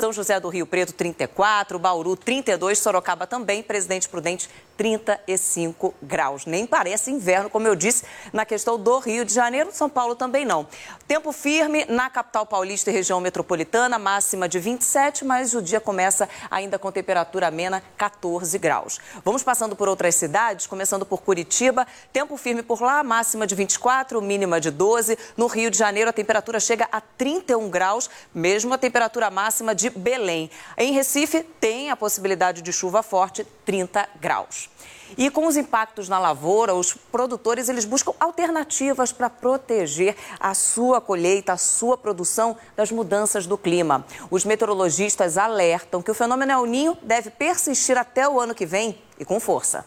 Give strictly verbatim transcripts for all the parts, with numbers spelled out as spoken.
São José do Rio Preto, trinta e quatro, Bauru, trinta e dois, Sorocaba também, Presidente Prudente, trinta e cinco graus. Nem parece inverno, como eu disse, na questão do Rio de Janeiro, São Paulo também não. Tempo firme na capital paulista e região metropolitana, máxima de vinte e sete, mas o dia começa ainda com temperatura amena, quatorze graus. Vamos passando por outras cidades, começando por Curitiba, tempo firme por lá, máxima de vinte e quatro, mínima de doze. No Rio de Janeiro, a temperatura chega a trinta e um graus, mesmo a temperatura máxima de Belém. Em Recife, tem a possibilidade de chuva forte, trinta graus. E com os impactos na lavoura, os produtores eles buscam alternativas para proteger a sua colheita, a sua produção das mudanças do clima. Os meteorologistas alertam que o fenômeno El Niño deve persistir até o ano que vem e com força.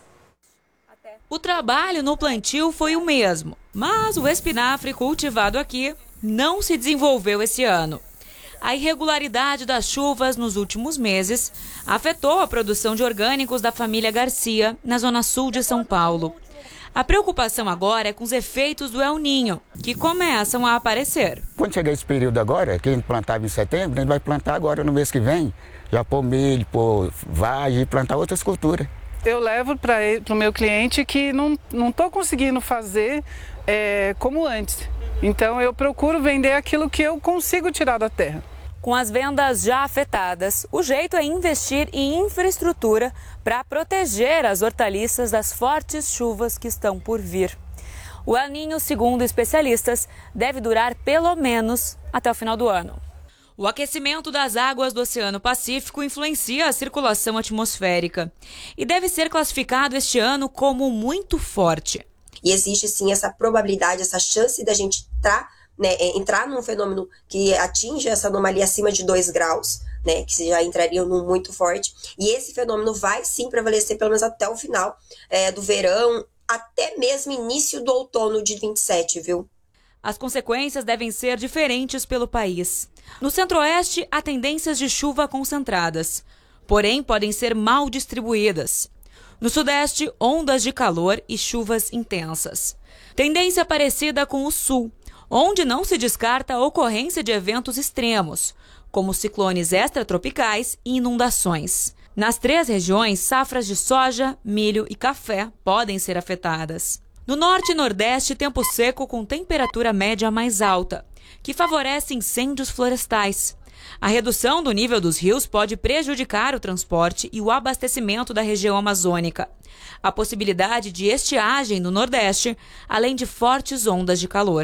O trabalho no plantio foi o mesmo, mas o espinafre cultivado aqui não se desenvolveu esse ano. A irregularidade das chuvas nos últimos meses afetou a produção de orgânicos da família Garcia, na zona sul de São Paulo. A preocupação agora é com os efeitos do El Niño, que começam a aparecer. Quando chegar esse período agora, que a gente plantava em setembro, a gente vai plantar agora no mês que vem, já pôr milho, pôr vagem e plantar outras culturas. Eu levo para o meu cliente que não estou conseguindo fazer é, como antes. Então eu procuro vender aquilo que eu consigo tirar da terra. Com as vendas já afetadas, o jeito é investir em infraestrutura para proteger as hortaliças das fortes chuvas que estão por vir. O El Niño, segundo especialistas, deve durar pelo menos até o final do ano. O aquecimento das águas do Oceano Pacífico influencia a circulação atmosférica e deve ser classificado este ano como muito forte. E existe sim essa probabilidade, essa chance da gente entrar, né, entrar num fenômeno que atinge essa anomalia acima de dois graus, né, que já entraria num muito forte. E esse fenômeno vai sim prevalecer pelo menos até o final é, do verão, até mesmo início do outono de vinte e sete, viu? As consequências devem ser diferentes pelo país. No centro-oeste, há tendências de chuva concentradas, porém podem ser mal distribuídas. No sudeste, ondas de calor e chuvas intensas. Tendência parecida com o sul, onde não se descarta a ocorrência de eventos extremos, como ciclones extratropicais e inundações. Nas três regiões, safras de soja, milho e café podem ser afetadas. No norte e nordeste, tempo seco com temperatura média mais alta, que favorece incêndios florestais. A redução do nível dos rios pode prejudicar o transporte e o abastecimento da região amazônica. A possibilidade de estiagem no Nordeste, além de fortes ondas de calor.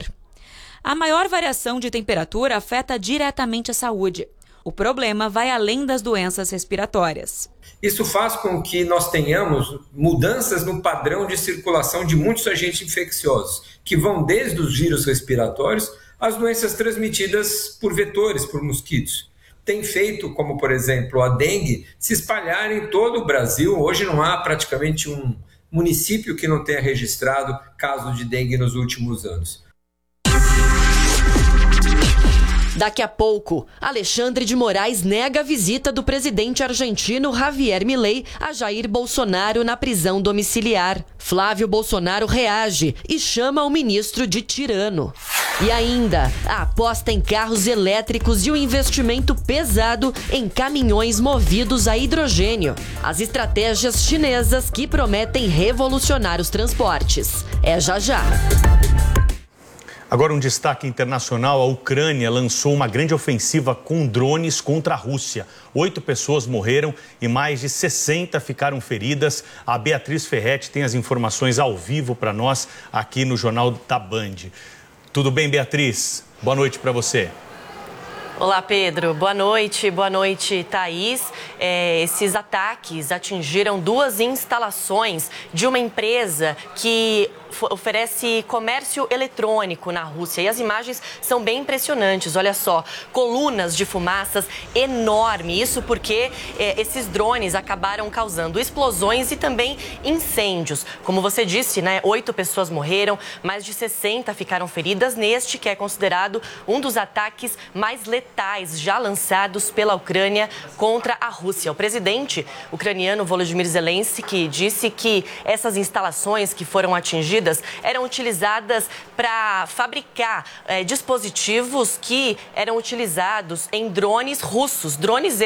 A maior variação de temperatura afeta diretamente a saúde. O problema vai além das doenças respiratórias. Isso faz com que nós tenhamos mudanças no padrão de circulação de muitos agentes infecciosos, que vão desde os vírus respiratórios às doenças transmitidas por vetores, por mosquitos. Tem feito, como por exemplo a dengue, se espalhar em todo o Brasil. Hoje não há praticamente um município que não tenha registrado casos de dengue nos últimos anos. Daqui a pouco, Alexandre de Moraes nega a visita do presidente argentino Javier Milei a Jair Bolsonaro na prisão domiciliar. Flávio Bolsonaro reage e chama o ministro de tirano. E ainda, a aposta em carros elétricos e o investimento pesado em caminhões movidos a hidrogênio. As estratégias chinesas que prometem revolucionar os transportes. É já já. Agora um destaque internacional, a Ucrânia lançou uma grande ofensiva com drones contra a Rússia. Oito pessoas morreram e mais de sessenta ficaram feridas. A Beatriz Ferretti tem as informações ao vivo para nós aqui no Jornal da Band. Tudo bem, Beatriz? Boa noite para você. Olá, Pedro. Boa noite. Boa noite, Thaís. É, esses ataques atingiram duas instalações de uma empresa que oferece comércio eletrônico na Rússia. E as imagens são bem impressionantes. Olha só, colunas de fumaças enormes. Isso porque é, esses drones acabaram causando explosões e também incêndios. Como você disse, né, oito pessoas morreram, mais de sessenta ficaram feridas neste que é considerado um dos ataques mais letais já lançados pela Ucrânia contra a Rússia. O presidente ucraniano Volodymyr Zelensky disse que essas instalações que foram atingidas eram utilizadas para fabricar é, dispositivos que eram utilizados em drones russos, drones